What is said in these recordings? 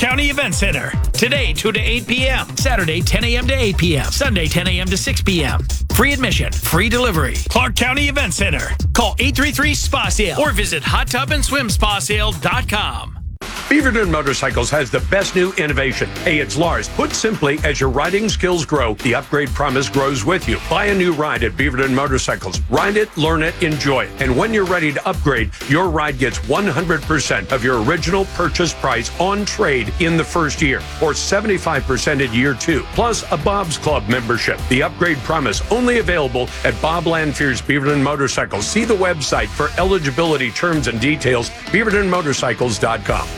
County Event Center. Today, 2 to 8 p.m. Saturday, 10 a.m. to 8 p.m. Sunday, 10 a.m. to 6 p.m. Free admission, free delivery. Clark County Event Center. Call 833-SPA-SALE or visit hottubandSwimSpaSale.com. Beaverton Motorcycles has the best new innovation. Hey, it's Lars. Put simply, as your riding skills grow, the upgrade promise grows with you. Buy a new ride at Beaverton Motorcycles. Ride it, learn it, enjoy it. And when you're ready to upgrade, your ride gets 100% of your original purchase price on trade in the first year, or 75% in year 2, plus a Bob's Club membership. The upgrade promise only available at Bob Lanfear's Beaverton Motorcycles. See the website for eligibility terms and details, beavertonmotorcycles.com.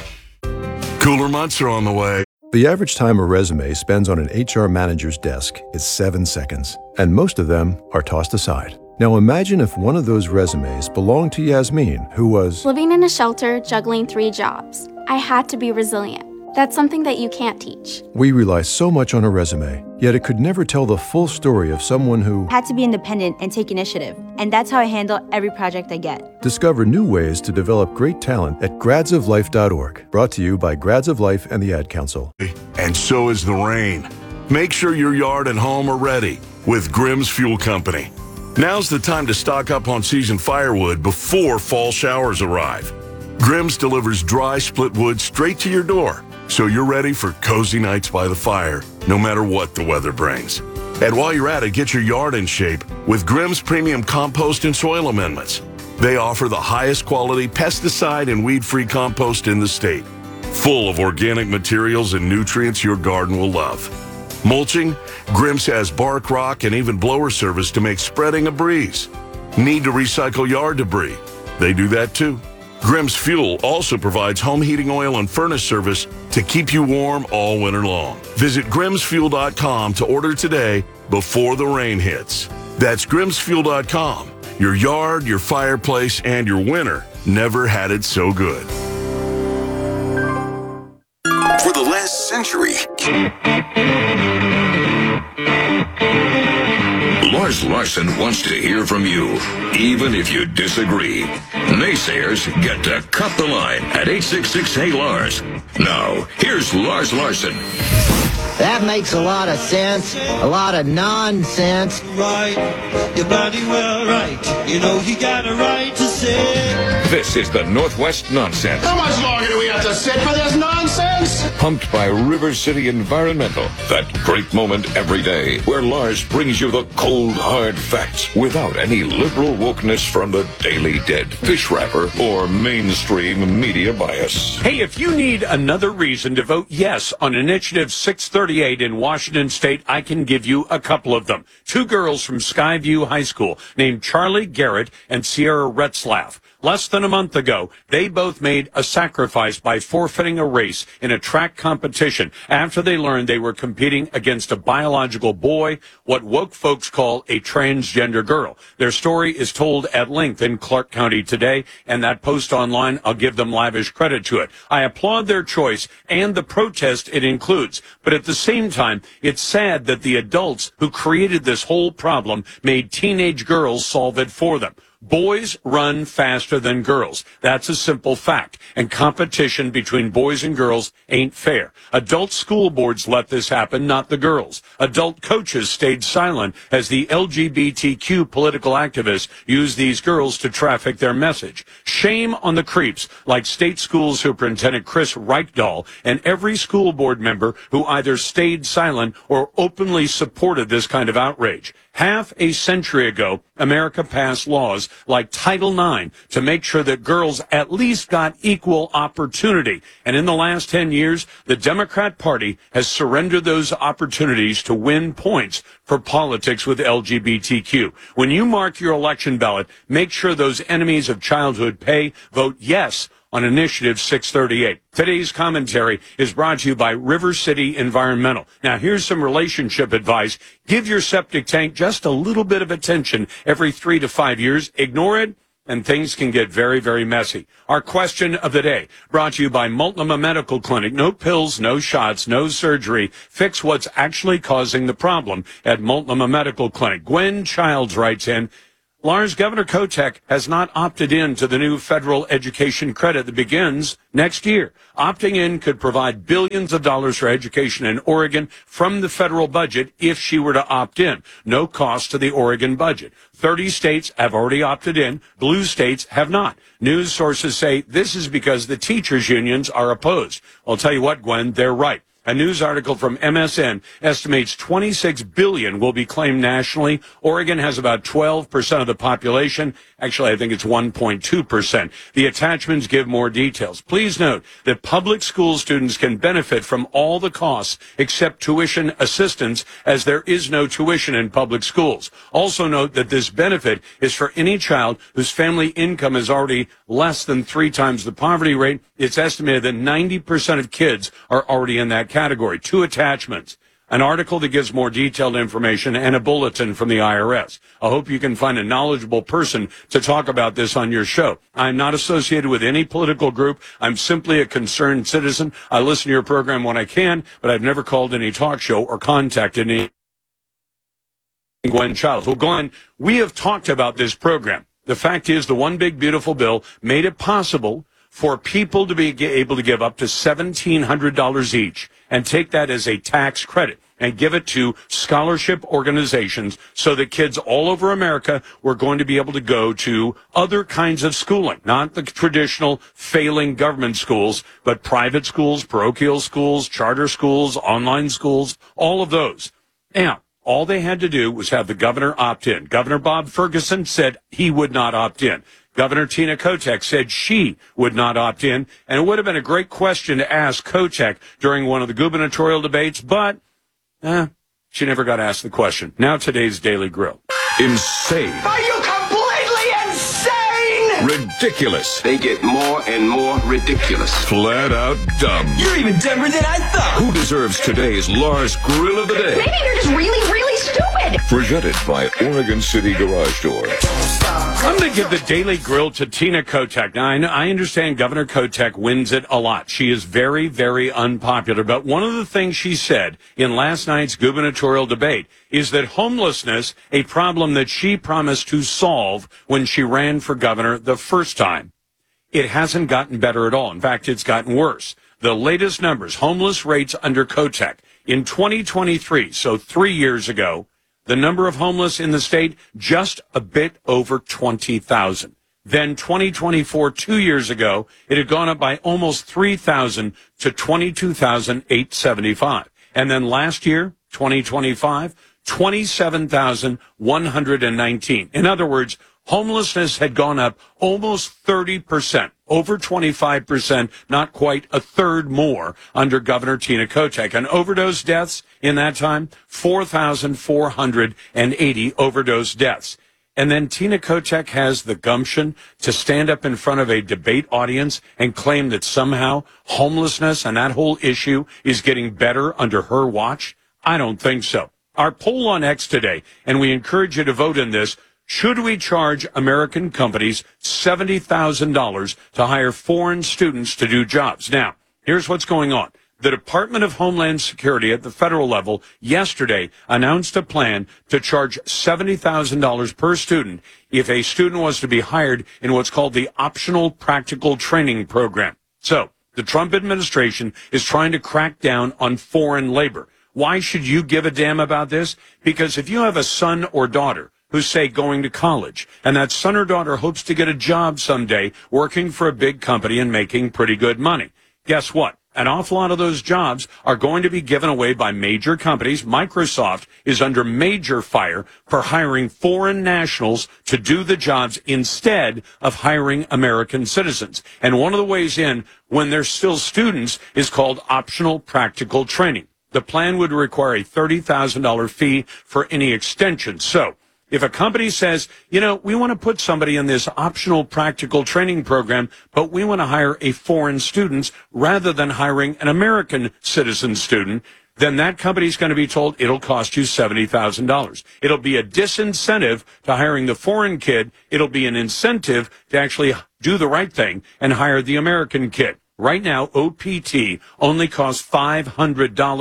Cooler months are on the way. The average time a resume spends on an HR manager's desk is 7 seconds, and most of them are tossed aside. Now imagine if one of those resumes belonged to Yasmin, who was living in a shelter, juggling 3 jobs. I had to be resilient. That's something that you can't teach. We rely so much on a resume, yet it could never tell the full story of someone who had to be independent and take initiative. And that's how I handle every project I get. Discover new ways to develop great talent at gradsoflife.org. Brought to you by Grads of Life and the Ad Council. And so is the rain. Make sure your yard and home are ready with Grimm's Fuel Company. Now's the time to stock up on seasoned firewood before fall showers arrive. Grimm's delivers dry split wood straight to your door, so you're ready for cozy nights by the fire, no matter what the weather brings. And while you're at it, get your yard in shape with Grimm's Premium Compost and Soil Amendments. They offer the highest quality pesticide and weed-free compost in the state, full of organic materials and nutrients your garden will love. Mulching? Grimm's has bark, rock, and even blower service to make spreading a breeze. Need to recycle yard debris? They do that too. Grimm's Fuel also provides home heating oil and furnace service to keep you warm all winter long. Visit GrimmsFuel.com to order today before the rain hits. That's GrimmsFuel.com. Your yard, your fireplace, and your winter never had it so good. For the last century, Lars Larson wants to hear from you, even if you disagree. Naysayers get to cut the line at 866-HEY-LARS. Now, here's Lars Larson. That makes a lot of sense, a lot of nonsense. Right, you're bloody well right. You know you got a right to say. This is the Northwest Nonsense. How much longer do we have to sit for this nonsense? Pumped by River City Environmental. That great moment every day where Lars brings you the cold, hard facts without any liberal wokeness from the Daily Dead, fish wrapper, or mainstream media bias. Hey, if you need another reason to vote yes on Initiative 638 in Washington State, I can give you a couple of them. 2 girls from Skyview High School named Charlie Garrett and Sierra Retzlaff. Less than a month ago, they both made a sacrifice by forfeiting a race in a track competition after they learned they were competing against a biological boy, what woke folks call a transgender girl. Their story is told at length in Clark County today, and that post online, I'll give them lavish credit to it. I applaud their choice and the protest it includes, but at the same time, it's sad that the adults who created this whole problem made teenage girls solve it for them. Boys run faster than girls. That's a simple fact. And competition between boys and girls ain't fair. Adult school boards let this happen, not the girls. Adult coaches stayed silent as the LGBTQ political activists used these girls to traffic their message. Shame on the creeps like State School Superintendent Chris Reichdahl and every school board member who either stayed silent or openly supported this kind of outrage. Half a century ago, America passed laws like Title IX to make sure that girls at least got equal opportunity. And in the last 10 years, the Democrat Party has surrendered those opportunities to win points for politics with LGBTQ. When you mark your election ballot, make sure those enemies of childhood pay. Vote yes on Initiative 638. Today's commentary is brought to you by River City Environmental. Now, here's some relationship advice. Give your septic tank just a little bit of attention every 3 to 5 years. Ignore it, and things can get very, very messy. Our question of the day, brought to you by Multnomah Medical Clinic. No pills, no shots, no surgery. Fix what's actually causing the problem at Multnomah Medical Clinic. Gwen Childs writes in, Lars, Governor Kotek has not opted in to the new federal education credit that begins next year. Opting in could provide billions of dollars for education in Oregon from the federal budget if she were to opt in. No cost to the Oregon budget. 30 states have already opted in. Blue states have not. News sources say this is because the teachers' unions are opposed. I'll tell you what, Gwen, they're right. A news article from MSN estimates $26 billion will be claimed nationally. Oregon has about 12% of the population. Actually, I think it's 1.2%. The attachments give more details. Please note that public school students can benefit from all the costs except tuition assistance, as there is no tuition in public schools. Also note that this benefit is for any child whose family income is already less than 3 times the poverty rate. It's estimated that 90% of kids are already in that category. 2 attachments. An article that gives more detailed information and a bulletin from the IRS. I hope you can find a knowledgeable person to talk about this on your show. I'm not associated with any political group. I'm simply a concerned citizen. I listen to your program when I can, but I've never called any talk show or contacted any Gwen Childs. Well, Gwen, we have talked about this program. The fact is, the One Big Beautiful Bill made it possible for people to be able to give up to $1,700 each and take that as a tax credit and give it to scholarship organizations so that kids all over America were going to be able to go to other kinds of schooling, not the traditional failing government schools, but private schools, parochial schools, charter schools, online schools, all of those. Now, all they had to do was have the governor opt in. Governor Bob Ferguson said he would not opt in. Governor Tina Kotek said she would not opt in, and it would have been a great question to ask Kotek during one of the gubernatorial debates, but she never got asked the question. Now today's Daily Grill. Insane. Are you completely insane? Ridiculous. They get more and more ridiculous. Flat out dumb. You're even dumber than I thought. Who deserves today's Lars Grill of the Day? Maybe they're just really, really stupid. Presented by Oregon City Garage Door. I'm going to give the Daily Grill to Tina Kotek. Now, I understand Governor Kotek wins it a lot. She is very, very unpopular. But one of the things she said in last night's gubernatorial debate is that homelessness, a problem that she promised to solve when she ran for governor the first time, it hasn't gotten better at all. In fact, it's gotten worse. The latest numbers, homeless rates under Kotek in 2023, so 3 years ago, the number of homeless in the state, just a bit over 20,000. Then 2024, 2 years ago, it had gone up by almost 3,000 to 22,875. And then last year, 2025, 27,119. In other words, homelessness had gone up almost 30%, over 25%, not quite a third more under Governor Tina Kotek. And overdose deaths in that time, 4,480 overdose deaths. And then Tina Kotek has the gumption to stand up in front of a debate audience and claim that somehow homelessness and that whole issue is getting better under her watch? I don't think so. Our poll on X today, and we encourage you to vote in this, should we charge American companies $70,000 to hire foreign students to do jobs? Now, here's what's going on. The Department of Homeland Security at the federal level yesterday announced a plan to charge $70,000 per student if a student was to be hired in what's called the Optional Practical Training Program. So, the Trump administration is trying to crack down on foreign labor. Why should you give a damn about this? Because if you have a son or daughter who's, say, going to college, and that son or daughter hopes to get a job someday working for a big company and making pretty good money, guess what? An awful lot of those jobs are going to be given away by major companies. Microsoft is under major fire for hiring foreign nationals to do the jobs instead of hiring American citizens. And one of the ways in, when they're still students, is called optional practical training. The plan would require a $30,000 fee for any extension. So, if a company says, you know, we want to put somebody in this optional practical training program, but we want to hire a foreign student rather than hiring an American citizen student, then that company's going to be told it'll cost you $70,000. It'll be a disincentive to hiring the foreign kid. It'll be an incentive to actually do the right thing and hire the American kid. Right now, OPT only costs $500.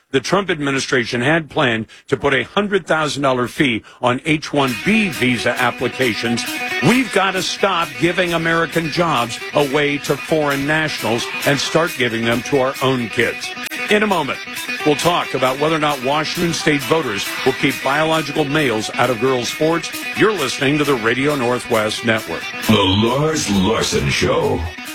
the Trump administration had planned to put a $100,000 fee on H-1B visa applications. We've got to stop giving American jobs away to foreign nationals and start giving them to our own kids. In a moment, we'll talk about whether or not Washington state voters will keep biological males out of girls' sports. You're listening to the Radio Northwest Network. The Lars Larson Show.